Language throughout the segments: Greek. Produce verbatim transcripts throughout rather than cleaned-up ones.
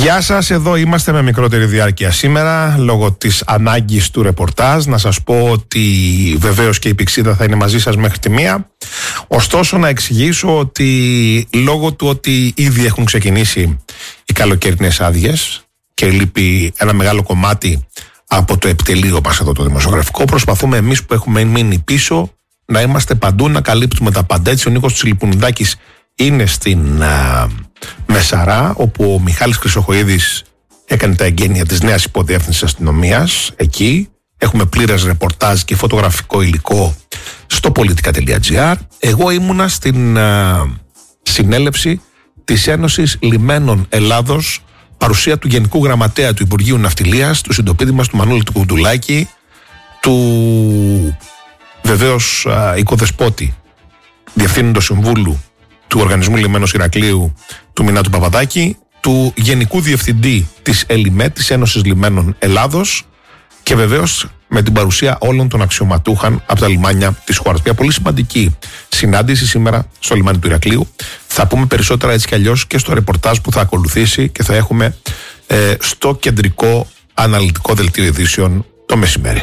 Γεια σας, εδώ είμαστε με μικρότερη διάρκεια σήμερα λόγω της ανάγκης του ρεπορτάζ. Να σας πω ότι βεβαίως και η Πηξίδα θα είναι μαζί σας μέχρι τη μία. Ωστόσο να εξηγήσω ότι λόγω του ότι ήδη έχουν ξεκινήσει οι καλοκαιρινές άδειες και λείπει ένα μεγάλο κομμάτι από το επιτελείο μας εδώ το δημοσιογραφικό, προσπαθούμε εμείς που έχουμε μείνει πίσω να είμαστε παντού, να καλύπτουμε τα πάντα. Έτσι ο Νίκος Τσιλιπουνιδάκης είναι στην α, Μεσαρά, όπου ο Μιχάλης Χρυσοχοΐδης έκανε τα εγγένεια της νέας υποδιεύθυνσης αστυνομίας. Εκεί έχουμε πλήρες ρεπορτάζ και φωτογραφικό υλικό στο πολιτικά τελεία τζι άρ. Εγώ ήμουνα στην α, συνέλευση της Ένωσης Λιμένων Ελλάδος, παρουσία του Γενικού Γραμματέα του Υπουργείου Ναυτιλίας, του συντοπίτη μας του Μανώλη του Κουντουλάκη, του βεβαίως α, οικοδεσπότη Διευθύνοντος Συμβούλου του Οργανισμού Λιμένος Ηρακλείου του Μινάτου Παπαδάκη, του Γενικού Διευθυντή της ΕΛΙΜΕ, της Ένωσης Λιμένων Ελλάδος, και βεβαίως με την παρουσία όλων των αξιωματούχων από τα λιμάνια της χώρας. Μια πολύ σημαντική συνάντηση σήμερα στο λιμάνι του Ηρακλείου. Θα πούμε περισσότερα έτσι κι αλλιώς και στο ρεπορτάζ που θα ακολουθήσει και θα έχουμε ε, στο κεντρικό αναλυτικό δελτίο ειδήσεων το μεσημέρι.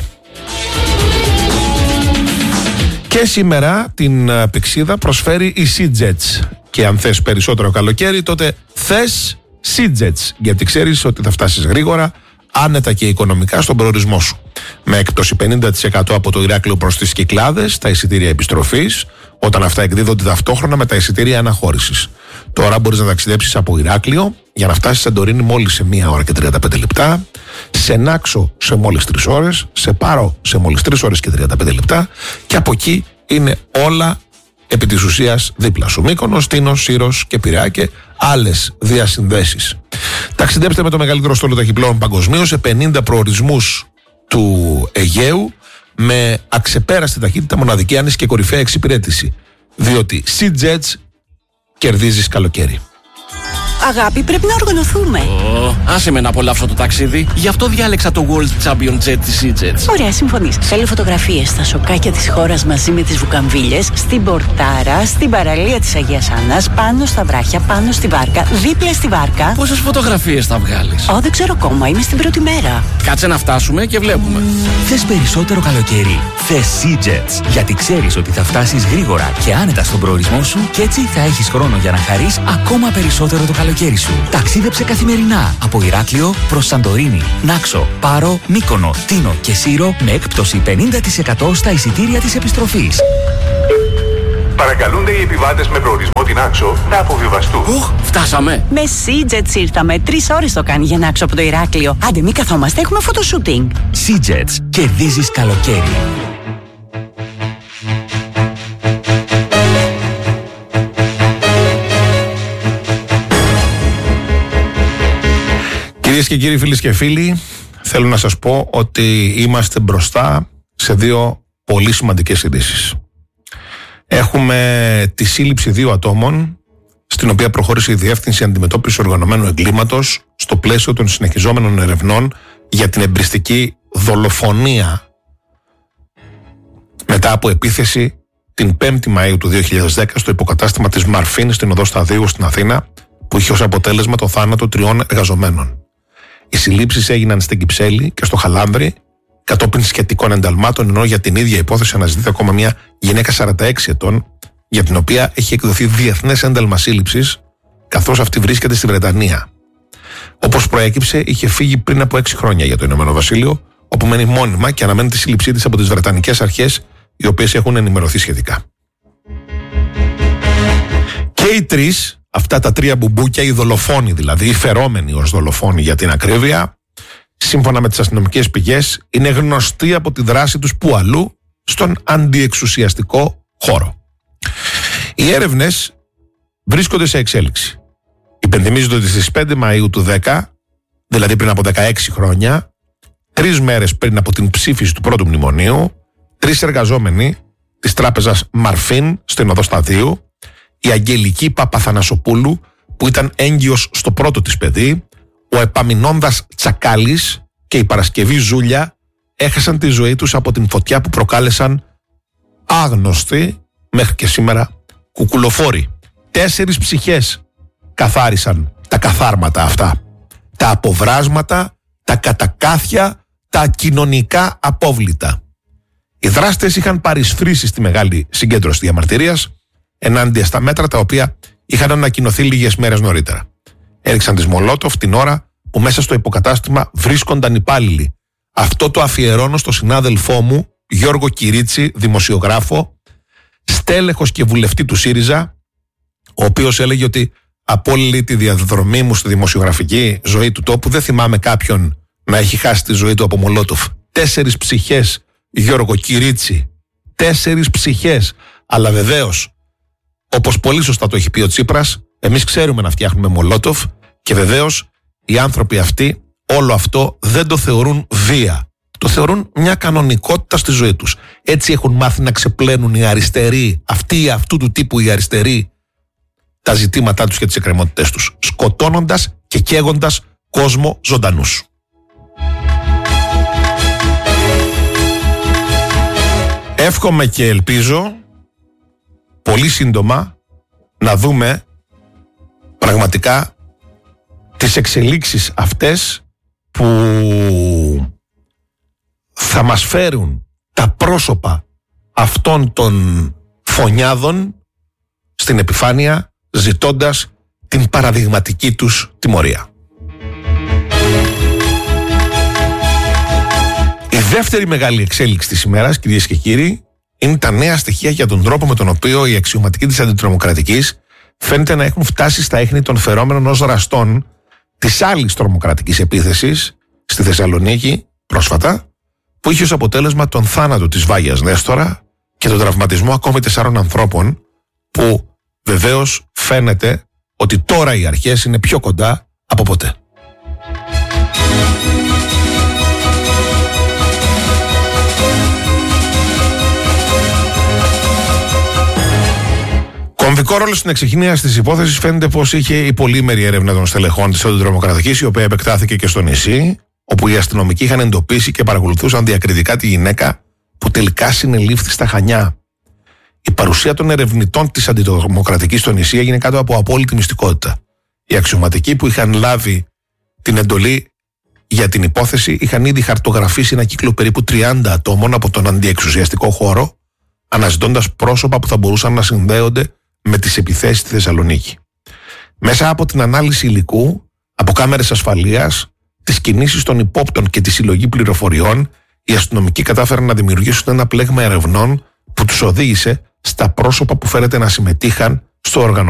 Και σήμερα την Πηξίδα προσφέρει η SeaJets. Και αν θες περισσότερο καλοκαίρι, τότε θες SeaJets, γιατί ξέρεις ότι θα φτάσεις γρήγορα, άνετα και οικονομικά στον προορισμό σου. Με έκπτωση πενήντα τοις εκατό από το Ηράκλειο προς τις Κυκλάδες, τα εισιτήρια επιστροφής, όταν αυτά εκδίδονται ταυτόχρονα με τα εισιτήρια αναχώρησης. Τώρα μπορείς να ταξιδέψεις από Ηράκλειο για να φτάσεις σε Σαντορίνη μόλις σε μία ώρα και τριάντα πέντε λεπτά, σε Νάξο σε μόλις τρεις ώρες, σε Πάρο σε μόλις τρεις ώρες και τριάντα πέντε λεπτά, και από εκεί είναι όλα επί της ουσίας δίπλα σου. Μύκονος, Τίνος, Σύρος και Πειραιά και άλλες διασυνδέσεις. Ταξιδέψτε με το μεγαλύτερο στόλο ταχυπλοών παγκοσμίως σε πενήντα προορισμούς του Αιγαίου με αξεπέραστη ταχύτητα, μοναδική άνεση και κορυφαία εξυπηρέτηση. Διότι SeaJets κερδίζεις καλοκαίρι. Αγάπη, πρέπει να οργανωθούμε. Oh, άσε με να απολαύσω το ταξίδι. Γι' αυτό διάλεξα το World Champion Jet της SeaJets. Ωραία, συμφωνείς. Θέλω φωτογραφίες στα σοκάκια της χώρας μαζί με τις βουκαμβίλες, στην Πορτάρα, στην παραλία της Αγίας Άννας, πάνω στα βράχια, πάνω στη βάρκα, δίπλα στη βάρκα. Πόσες φωτογραφίες θα βγάλεις? Ω, δεν ξέρω ακόμα, είμαι στην πρώτη μέρα. Κάτσε να φτάσουμε και βλέπουμε. Θες περισσότερο καλοκαίρι? Θες SeaJets. Γιατί ξέρεις ότι θα φτάσεις γρήγορα και άνετα στον προορισμό σου, και έτσι θα έχεις χρόνο για να χαρείς ακόμα περισσότερο το καλοκαίρι. Σου. Ταξίδεψε καθημερινά από Ηράκλειο προς Σαντορίνη, Νάξο, Πάρο, Μύκονο, Τίνο και Σύρο με έκπτωση πενήντα τοις εκατό στα εισιτήρια της επιστροφής. Παρακαλούνται οι επιβάτες με προορισμό την Νάξο να αποβιβαστούν. Οχ, φτάσαμε. Με SeaJets ήρθαμε. Τρεις ώρες το κάνει για Νάξο από το Ηράκλειο. Άντε, μη καθόμαστε, έχουμε φωτοσούτινγκ. SeaJets. Κερδίζεις καλοκαίρι. Κυρίες και κύριοι, φίλες και φίλοι, θέλω να σας πω ότι είμαστε μπροστά σε δύο πολύ σημαντικές ειδήσεις. Έχουμε τη σύλληψη δύο ατόμων, στην οποία προχώρησε η Διεύθυνση Αντιμετώπισης Οργανωμένου Εγκλήματος στο πλαίσιο των συνεχιζόμενων ερευνών για την εμπριστική δολοφονία μετά από επίθεση την πέμπτη Μαΐου του δύο χιλιάδες δέκα στο υποκατάστημα της Μαρφίν στην οδό Σταδίου στην Αθήνα, που είχε ως αποτέλεσμα το θάνατο τριών εργαζομένων. Οι συλλήψεις έγιναν στην Κυψέλη και στο Χαλάνδρι κατόπιν σχετικών ενταλμάτων, ενώ για την ίδια υπόθεση αναζητείται ακόμα μια γυναίκα σαράντα έξι ετών, για την οποία έχει εκδοθεί διεθνές ένταλμα σύλληψης, καθώς αυτή βρίσκεται στη Βρετανία. Όπως προέκυψε, είχε φύγει πριν από έξι χρόνια για το Ηνωμένο Βασίλειο, όπου μένει μόνιμα και αναμένει τη σύλληψή της από τις βρετανικές αρχές, οι οποίες έχουν ενημερωθεί σχετικά. Και οι τρεις, αυτά τα τρία μπουμπούκια, οι δολοφόνοι δηλαδή, οι φερόμενοι ως δολοφόνοι για την ακρίβεια, σύμφωνα με τις αστυνομικές πηγές, είναι γνωστοί από τη δράση τους που αλλού, στον αντιεξουσιαστικό χώρο. Οι έρευνες βρίσκονται σε εξέλιξη. Υπενθυμίζονται ότι στις πέντε Μαΐου του δέκα, δηλαδή πριν από δεκαέξι χρόνια, τρεις μέρες πριν από την ψήφιση του πρώτου μνημονίου, τρεις εργαζόμενοι της τράπεζας Μαρφίν στην οδό Σταδίου, η Αγγελική Παπαθανασοπούλου, που ήταν έγκυος στο πρώτο της παιδί, ο Επαμεινώντας Τσακάλης και η Παρασκευή Ζούλια, έχασαν τη ζωή τους από την φωτιά που προκάλεσαν άγνωστοι μέχρι και σήμερα κουκουλοφόροι. Τέσσερις ψυχές καθάρισαν τα καθάρματα αυτά. τα αποβράσματα, τα κατακάθια, τα κοινωνικά απόβλητα. Οι δράστες είχαν παρισφρήσει στη μεγάλη συγκέντρωση διαμαρτυρίας ενάντια στα μέτρα τα οποία είχαν ανακοινωθεί λίγες μέρες νωρίτερα. Έριξαν τις Μολότοφ την ώρα που μέσα στο υποκατάστημα βρίσκονταν υπάλληλοι. Αυτό το αφιερώνω στο συνάδελφό μου Γιώργο Κυρίτσι, δημοσιογράφο, στέλεχος και βουλευτή του ΣΥΡΙΖΑ, ο οποίος έλεγε ότι από όλη τη διαδρομή μου στη δημοσιογραφική ζωή του τόπου δεν θυμάμαι κάποιον να έχει χάσει τη ζωή του από Μολότοφ. Τέσσερις ψυχές, Γιώργο Κυρίτσι, τέσσερις ψυχές. Αλλά βεβαίως, όπως πολύ σωστά το έχει πει ο Τσίπρας, εμείς ξέρουμε να φτιάχνουμε Μολότοφ και βεβαίως οι άνθρωποι αυτοί όλο αυτό δεν το θεωρούν βία. Το θεωρούν μια κανονικότητα στη ζωή τους. Έτσι έχουν μάθει να ξεπλένουν οι αριστεροί, αυτοί αυτού του τύπου οι αριστεροί, τα ζητήματά τους και τις εκκρεμότητές τους, σκοτώνοντας και καίγοντας κόσμο ζωντανούς. Εύχομαι και ελπίζω πολύ σύντομα να δούμε πραγματικά τις εξελίξεις αυτές που θα μας φέρουν τα πρόσωπα αυτών των φωνιάδων στην επιφάνεια, ζητώντας την παραδειγματική τους τιμωρία. Η δεύτερη μεγάλη εξέλιξη της ημέρας, κυρίες και κύριοι, είναι τα νέα στοιχεία για τον τρόπο με τον οποίο οι αξιωματικοί της αντιτρομοκρατικής φαίνεται να έχουν φτάσει στα ίχνη των φερόμενων ως δραστών της άλλης τρομοκρατικής επίθεσης στη Θεσσαλονίκη πρόσφατα, που είχε ως αποτέλεσμα τον θάνατο της Βάγιας Νέστορα και τον τραυματισμό ακόμη τεσσάρων ανθρώπων, που βεβαίως φαίνεται ότι τώρα οι αρχές είναι πιο κοντά από ποτέ. Κομβικό ρόλο στην εξεκίνηση της υπόθεσης φαίνεται πως είχε η πολύμερη έρευνα των στελεχών της αντιτρομοκρατικής, η οποία επεκτάθηκε και στο νησί, όπου οι αστυνομικοί είχαν εντοπίσει και παρακολουθούσαν διακριτικά τη γυναίκα που τελικά συνελήφθη στα Χανιά. Η παρουσία των ερευνητών της αντιτρομοκρατικής στο νησί έγινε κάτω από απόλυτη μυστικότητα. Οι αξιωματικοί που είχαν λάβει την εντολή για την υπόθεση είχαν ήδη χαρτογραφήσει ένα κύκλο περίπου τριάντα ατόμων από τον αντιεξουσιαστικό χώρο, αναζητώντας πρόσωπα που θα μπορούσαν να συνδέονται με τις επιθέσεις στη Θεσσαλονίκη. Μέσα από την ανάλυση υλικού, από κάμερες ασφαλείας, τις κινήσεις των υπόπτων και τη συλλογή πληροφοριών, οι αστυνομικοί κατάφεραν να δημιουργήσουν ένα πλέγμα ερευνών που τους οδήγησε στα πρόσωπα που φαίνεται να συμμετείχαν στο οργανωμένο